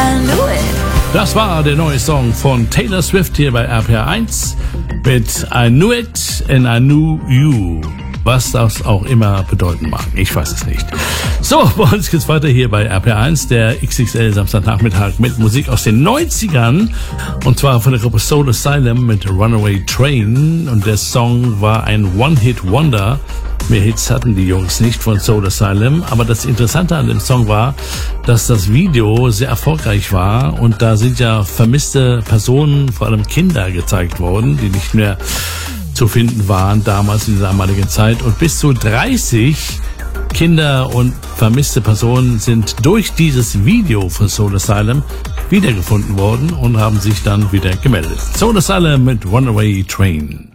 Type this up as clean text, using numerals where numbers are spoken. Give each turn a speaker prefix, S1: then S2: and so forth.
S1: Das war der neue Song von Taylor Swift hier bei RPR1 mit I Knew It and I Knew You. Was das auch immer bedeuten mag. Ich weiß es nicht. So, bei uns geht's weiter hier bei RPR1, der XXL Samstagnachmittag mit Musik aus den 90ern. Und zwar von der Gruppe Soul Asylum mit Runaway Train. Und der Song war ein One-Hit-Wonder. Mehr Hits hatten die Jungs nicht von Soul Asylum. Aber das Interessante an dem Song war, dass das Video sehr erfolgreich war. Und da sind ja vermisste Personen, vor allem Kinder, gezeigt worden, die nicht mehr zu finden waren damals in der damaligen Zeit. Und bis zu 30 Kinder und vermisste Personen sind durch dieses Video von Soul Asylum wiedergefunden worden und haben sich dann wieder gemeldet. Soul Asylum mit Runaway Train.